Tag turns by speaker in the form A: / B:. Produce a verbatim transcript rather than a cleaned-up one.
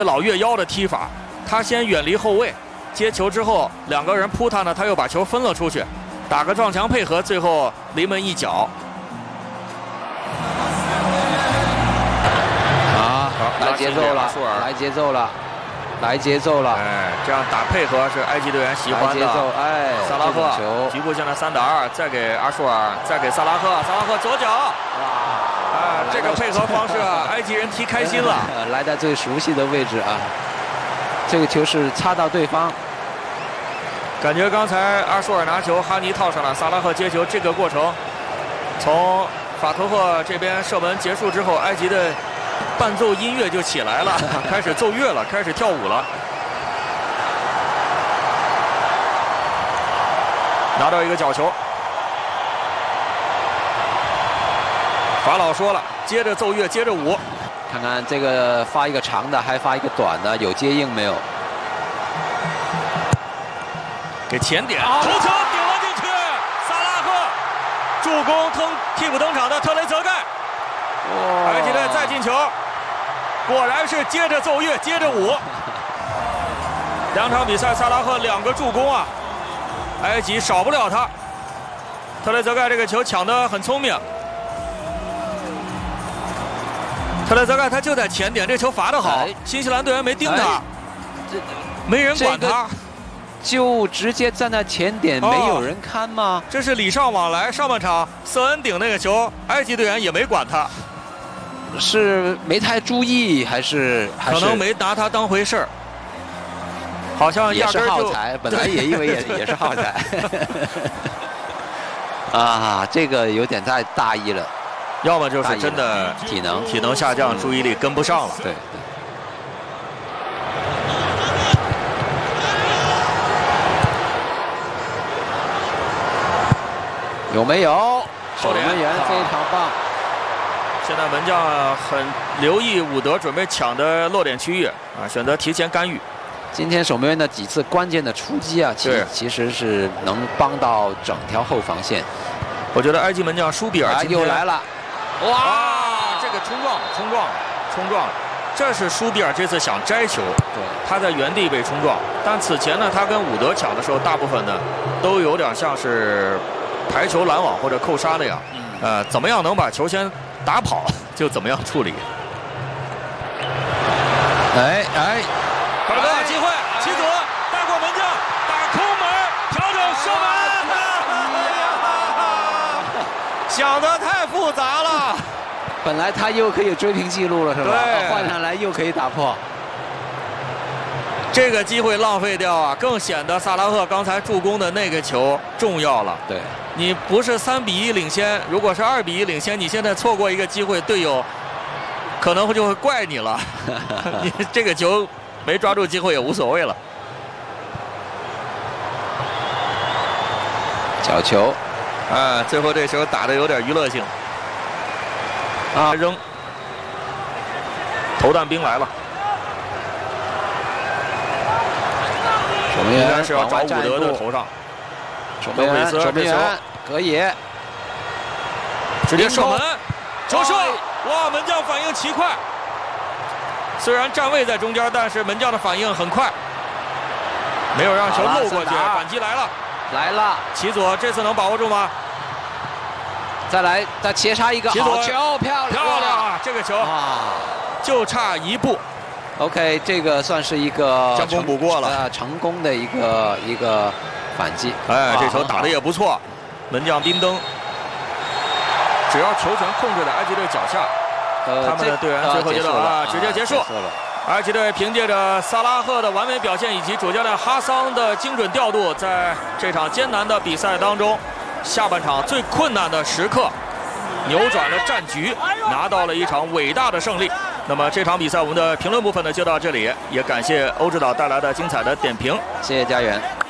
A: 老越腰的踢法，他先远离后卫，接球之后两个人扑他呢，他又把球分了出去，打个撞墙配合，最后临门一脚。
B: 啊，来节奏了，来节奏了。 来节奏了，
A: 哎，这样打配合是埃及队员喜欢的。
B: 哎，
A: 萨拉赫局部现在三打二，再给阿舒尔，再给萨拉赫，萨拉赫左脚，哇，啊，这个配合方式啊，埃及人踢开心了，
B: 来在最熟悉的位置啊，这个球是擦到对方，
A: 感觉刚才阿舒尔拿球，哈尼套上了，萨拉赫接球，这个过程，从法图赫这边射门结束之后，埃及的。 伴奏音乐就起来了，开始奏乐了，开始跳舞了。拿到一个角球，法老说了，接着奏乐，接着舞。
B: 看看这个发一个长的，还发一个短的，有接应没有？
A: 给前点，头球顶了进去，萨拉赫助攻登替补登场的特雷泽盖。 埃及队再进球，果然是接着奏乐，接着舞。两场比赛，萨拉赫两个助攻啊，埃及少不了他。特雷泽盖这个球抢得很聪明，特雷泽盖他就在前点，这球罚得好，哎、新西兰队员没盯他，哎、没人管他。这个
B: 就直接站在前点，哦、没有人看吗？
A: 这是礼尚往来。上半场瑟恩顶那个球，埃及队员也没管他，
B: 是没太注意，还是
A: 可能没拿他当回事儿？好像
B: 也是耗材，本来也以为也也是耗材。啊，这个有点太大意了，
A: 要么就是真的
B: 体能
A: 体能下降，注意力跟不上了。
B: 对。 有没有？守门员非常棒。
A: 现在门将很留意伍德准备抢的落点区域啊，选择提前干预。
B: 今天守门员的几次关键的出击啊，其其实是能帮到整条后防线。
A: 我觉得埃及门将舒比尔
B: 又来了，
A: 哇！这个冲撞，冲撞，冲撞，这是舒比尔这次想摘球，
B: 对，
A: 他在原地被冲撞。但此前呢，他跟伍德抢的时候，大部分呢都有点像是。 排球拦网或者扣杀那样，呃，怎么样能把球先打跑，就怎么样处理。
B: 哎哎，
A: 巴尔戈机会，齐祖带过门将，打空门，调整射门，想得太复杂了。
B: 本来他又可以追平记录了，是吧？对，换上来又可以打破。
A: 这个机会浪费掉啊，更显得萨拉赫刚才助攻的那个球重要了。
B: 对，
A: 你不是三比一领先，如果是二比一领先，你现在错过一个机会，队友可能就会怪你了。你这个球没抓住机会也无所谓了。
B: 角球，
A: 啊，最后这球打得有点娱乐性。啊，扔，投弹兵来了。
B: 守门员
A: 是要找伍德的头上，
B: 守门员，守门员可以
A: 直接射门，球射！哇，门将反应奇快，虽然站位在中间，但是门将的反应很快，没有让球漏过去，反击来了，
B: 来了，
A: 齐佐这次能把握住吗？
B: 再来，再切杀一个好球，漂亮，
A: 漂亮啊！这个球啊，就差一步。
B: OK， 这个算是一个
A: 将功补过了，
B: 呃，成功的一个一个反击。
A: 哎，这球打得也不错，门将宾登，只要球权控制在埃及队脚下，呃，他们的队员最后阶段啊，直接结束。埃及队凭借着萨拉赫的完美表现以及主教练哈桑的精准调度，在这场艰难的比赛当中，下半场最困难的时刻，扭转了战局，拿到了一场伟大的胜利。 那么这场比赛我们的评论部分呢就到这里，也感谢欧指导带来的精彩的点评，
B: 谢谢家园。